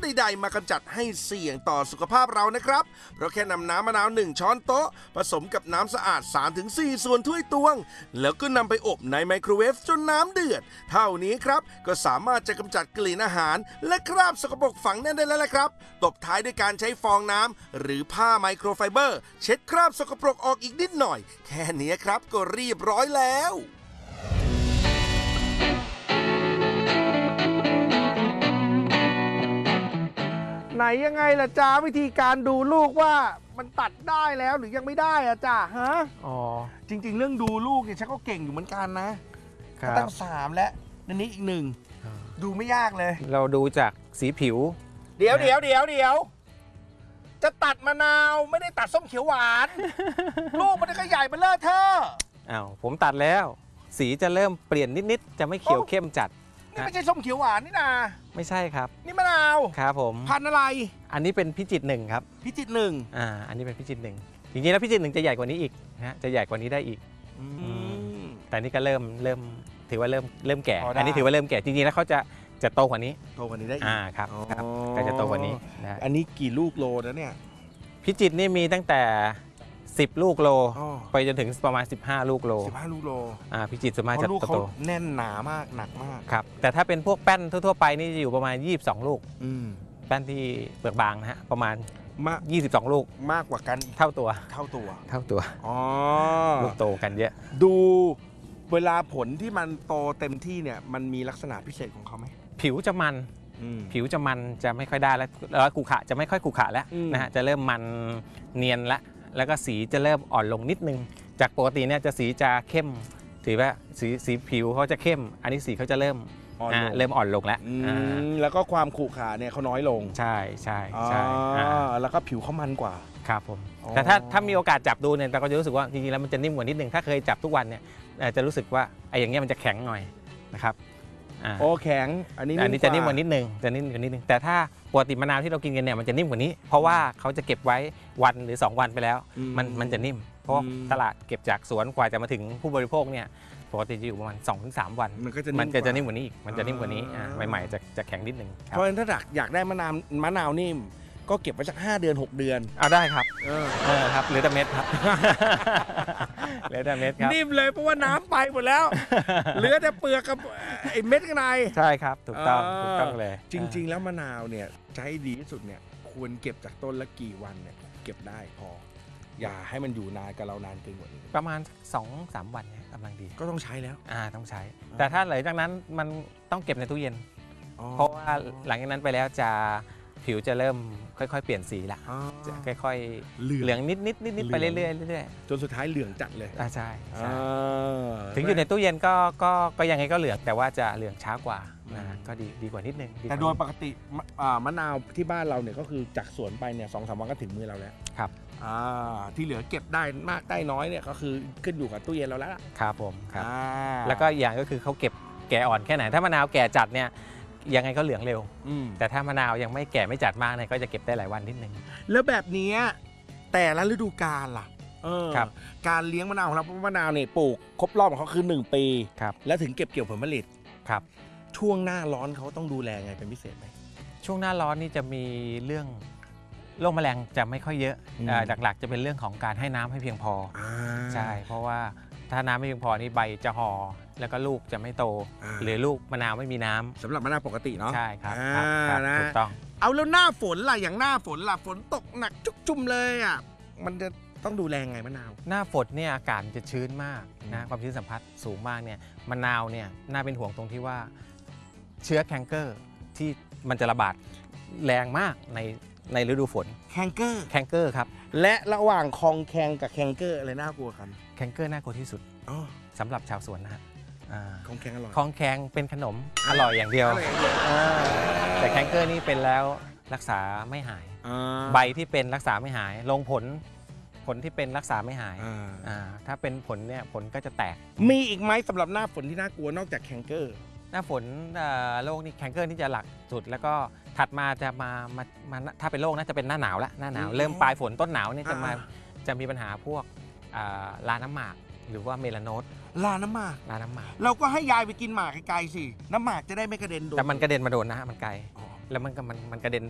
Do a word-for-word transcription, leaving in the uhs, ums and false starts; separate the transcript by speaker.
Speaker 1: ใดๆมากำจัดให้เสี่ยงต่อสุขภาพเรานะครับเพราะแค่นำน้ำมะนาวหนึ่งช้อนโต๊ะผสมกับน้ำสะอาด สามถึงสี่ ส่วนถ้วยตวงแล้วก็นำไปอบในไมโครเวฟจนน้ำเดือดเท่านี้ครับก็สามารถจะกำจัดกลิ่นอาหารและคราบสกปรกฝังแน่นได้แล้วละครับตบท้ายด้วยการใช้ฟองน้ำหรือผ้าไมโครไฟเบอร์เช็ดคราบสกปรกออกอีกนิดหน่อยแค่นี้ครับก็เรียบร้อยแล้วไหนยังไงล่ะจ้าวิธีการดูลูกว่ามันตัดได้แล้วหรือยังไม่ได้อะจ้าฮะอ๋อจริงๆเรื่องดูลูกเนี่ยฉันก็เก่งอยู่เหมือนกันนะตั้งสามแล้วนันนี้อีกหนึ่งดูไม่ยากเลย
Speaker 2: เราดูจากสีผิว
Speaker 1: เดี๋ยวเดี๋ยวเดี๋ยวเดี๋ยวจะตัดมะนาวไม่ได้ตัดส้มเขียวหวาน ลูกมันก็ใหญ่เป็นเลิศเธอ
Speaker 2: อ้าวผมตัดแล้วสีจะเริ่มเปลี่ยนนิดๆจะไม่เขียวเข้มจัด
Speaker 1: นี่ไม่ใช่ส้มเขียวหวานนี่นา
Speaker 2: ไม่ใช่ครับ
Speaker 1: นี่มะนาว
Speaker 2: ครับผม
Speaker 1: พันธุ์อะไร
Speaker 2: อันนี้เป็นพิจิตรหนึ่งครับ
Speaker 1: พิจิตรหนึ่ง
Speaker 2: อ่าอันนี้เป็นพิจิตรหนึ่งจริงๆแล้วพิจิตรหนึ่งจะใหญ่กว่านี้อีกนะจะใหญ่กว่านี้ได้อีกแต่นี่ก็เริ่มเริ่มถือว่าเริ่มเริ่มแก่อันนี้ถือว่าเริ่มแก่จริงๆแล้วเขาจะจะโตกว่านี้
Speaker 1: โตกว่านี้ได้อีก
Speaker 2: อ่าครับครับก็จะโตกว่านี้นะ
Speaker 1: อันนี้กี่ลูกโลนะเนี่ย
Speaker 2: พิจิตรนี่มีตั้งแต่สิบลูกโลไปจนถึงประมาณสิบห้าลูกโล
Speaker 1: สิบห้าลูกโล
Speaker 2: อ่าพิจิตรส่วนมากจะโต
Speaker 1: แน่นหนามากหนักมาก
Speaker 2: ครับแต่ถ้าเป็นพวกแป้นทั่วๆไปนี่จะอยู่ประมาณยี่สิบสองลูกแป้นที่เปลือกบางนะฮะประมาณยี่สิบสองลูก
Speaker 1: มากกว่ากัน
Speaker 2: เท่าตัว
Speaker 1: เท่าตัว
Speaker 2: เท่าตัว
Speaker 1: อ๋อ
Speaker 2: ลูกโตกันเยอะ
Speaker 1: ดูเวลาผลที่มันโตเต็มที่เนี่ยมันมีลักษณะพิเศษของเขาไหม
Speaker 2: ผิวจะมันผิวจะมันจะไม่ค่อยได้แล้วแล้วขรุขระจะไม่ค่อยขรุขระแล้วนะฮะจะเริ่มมันเนียนแล้วแล้วก็สีจะเริ่มอ่อนลงนิดนึงจากปกติเนี่ยจะสีจะเข้มถือว่าสีสีผิวเขาจะเข้มอันนี้สีเขาจะเริ่มเริ่มอ่อนลงแล้ว
Speaker 1: แล้วก็ความขรุขระเนี่ยเขาน้อยลง
Speaker 2: ใช่ใช่ใช่
Speaker 1: แล้วก็ผิวเขามันกว่า
Speaker 2: ครับผมแต่ถ้าถ้ามีโอกาสจับดูเนี่ยเราก็จะรู้สึกว่าจริงๆแล้วมันจะนิ่มกว่านิดนึงถ้าเคยจับทุกวันเนี่ยจะรู้สึกว่าไอ้อย่างเงี้ยมันจะแข็งหน่อยนะครับ
Speaker 1: โอ้แข็งอันนี้
Speaker 2: อันนี้จะนิ่มกว่านิดนึงจะนิ่มกว่านิดนึงแต่ถ้าปกติมะนาวที่เรากินกันเนี่ยมันจะนิ่มกว่านี้เพราะว่าเขาจะเก็บไว้วันหรือสองวันไปแล้วมันมันจะนิ่มเพราะตลาดเก็บจากสวนกว่าจะมาถึงผู้บริโภคเนี่ยปกติจะอยู่ประมาณ สองถึงสาม วัน
Speaker 1: มันก็จะ
Speaker 2: มันก็จะนิ่มกว่านี้อีกมันจะนิ่มกว่านี้ใหม่ๆจะจะแข็งนิดนึง
Speaker 1: เพราะฉะนั้นถ้าอยากได้มะนาวมะนาวนิ่มก็เก็บไว้สักห้าเดือนหกเดือน
Speaker 2: เอาได้ครับเออครับเหลือแต่เม็ดครับเหลือแต่เม็ดครับ
Speaker 1: นิ่มเลยเพราะว่าน้ำไปหมดแล้วเหลือแต่เปลือกกับไอ้เม็ดข้างใน
Speaker 2: ใช่ครับถูกต้องถูกต้องเลย
Speaker 1: จริงๆแล้วมะนาวเนี่ยใช้ดีที่สุดเนี่ยควรเก็บจากต้นละกี่วันเนี่ยเก็บได้พออย่าให้มันอยู่นานกับเรานานเกินกว่านี้
Speaker 2: ประมาณ สองถึงสาม วันเนี่ยกำลังดี
Speaker 1: ก็ต้องใช้แล้ว
Speaker 2: อ่าต้องใช้แต่ถ้าหลังจากนั้นมันต้องเก็บในตู้เย็นเพราะว่าหลังจากนั้นไปแล้วจะผิวจะเริ่มค่อยๆเปลี่ยนสีละจะค่อยๆเหลืองนิดนิดนิดนิดไปเรื่อยๆเรื่อย
Speaker 1: ๆจนสุดท้ายเหลืองจัดเลย
Speaker 2: อ่าใช่ใช่ถึงอยู่ในตู้เย็นก็ก็ก็ยังไงก็เหลืองแต่ว่าจะเหลืองช้ากว่านะก็ดีดีกว่านิดนึง
Speaker 1: แต่โดยปกติมะนาวที่บ้านเราเนี่ยก็คือจากสวนไปเนี่ยสองสามวันก็ถึงมือเราแล้ว
Speaker 2: ครับ
Speaker 1: อ่าที่เหลือเก็บได้มากได้น้อยเนี่ยก็คือขึ้นอยู่กับตู้เย็นเราแล้ว
Speaker 2: ครับผมครับแล้วก็อย่างก็คือเขาเก็บแก่อ่อนแค่ไหนถ้ามะนาวแก่จัดเนี่ยยังไงก็เหลืองเร็วแต่ถ้ามะนาวยังไม่แก่ไม่จัดมากเนี่ยก็จะเก็บได้หลายวันนิดนึง
Speaker 1: แล้วแบบนี้แต่ละฤดูกาลล่ะเออการเลี้ยงมะนาวของเรามะนาวเนี่ยปลูกครบรอบของเขาคือหนึ่งปีแล้วถึงเก็บเกี่ยวผลผลิต
Speaker 2: ครับ
Speaker 1: ช่วงหน้าร้อนเขาต้องดูแลไงเป็นพิเศษไหม
Speaker 2: ช่วงหน้าร้อนนี่จะมีเรื่องโรคแมลงจะไม่ค่อยเยอะหลักๆจะเป็นเรื่องของการให้น้ำให้เพียงพอใช่เพราะว่าถ้าน้ำไม่เพียงพอนี่ใบจะห่อแล้วก็ลูกจะไม่โตหรือลูกมะนาวไม่มีน้ำ
Speaker 1: สำหรับมะนาวปกติเนาะ
Speaker 2: ใช่ครับถูกต้อง
Speaker 1: เอาแล้วหน้าฝนล่ะอย่างหน้าฝนล่ะฝนตกหนักจุกจุ่มเลยอ่ะมันจะต้องดูแลไงมะนาว
Speaker 2: หน้าฝนเนี่ยอากาศจะชื้นมากนะความชื้นสัมผัสสูงมากเนี่ยมะนาวเนี่ยน่าเป็นห่วงตรงที่ว่าเชื้อแคนเกอร์ที่มันจะระบาดแรงมากในในฤดูฝน
Speaker 1: แคนเกอร์
Speaker 2: แคนเกอร์ครับ
Speaker 1: และระหว่างคองแคงกับแคนเกอร์อะไรน่ากลัวกัน
Speaker 2: แคนเกอร์น่ากลัวที่สุดสำหรับชาวสวนนะฮะ
Speaker 1: คองแคงอร่อย
Speaker 2: คองแคงเป็นขนมอร่อยอย่างเดียวแต่แคนเกอร์นี่เป็นแล้วรักษาไม่หายใบที่เป็นรักษาไม่หายลงผลผลที่เป็นรักษาไม่หายถ้าเป็นผลเนี่ยผลก็จะแตก
Speaker 1: มีอีกไหมสำหรับหน้าฝนที่น่ากลัวนอกจากแคนเกอร์
Speaker 2: หน้าฝนโรคนี่แคนเกอร์นี่จะหลักสุดแล้วก็ถัดมาจะมามาถ้าเป็นโรคน่าจะเป็นหน้าหนาวละหน้าหนาวเริ่มปลายฝนต้นหนาวเนี่ยจะมาจะมีปัญหาพวกลาน้ำหมากหรือว่าเมลาโนส
Speaker 1: ลาน้ำหมาก
Speaker 2: ลาน้ำหมาก
Speaker 1: เราก็ให้ยายไปกินหมากไกลๆสิน้ำหมากจะได้ไม่กระเด็นโดน
Speaker 2: แต่มันกระเด็นมาโดนนะฮะมันไกลแล้วมันมันมันกระเด็น